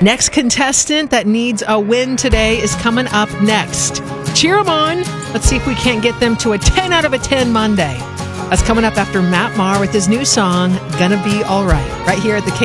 Next contestant that needs a win today is coming up next. Cheer them on. Let's see if we can't get them to a 10 out of a 10 Monday. That's coming up after Matt Maher with his new song, Gonna Be Alright, right here at the